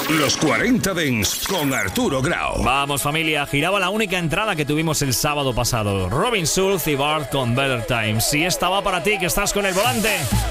Los 40 Dents con Arturo Grau. Vamos, familia, giraba la única entrada que tuvimos el sábado pasado. Robin Schulz y Bart con Better Times. Si esta va para ti, que estás con el volante.